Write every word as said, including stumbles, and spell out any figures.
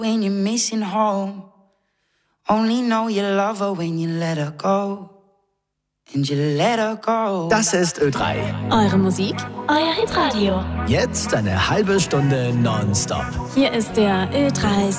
When you're missing home, only know you love her when you let her go. And you let her go. Das ist Ö drei. Eure Musik, euer Hitradio. Jetzt eine halbe Stunde nonstop. Hier ist der Ö drei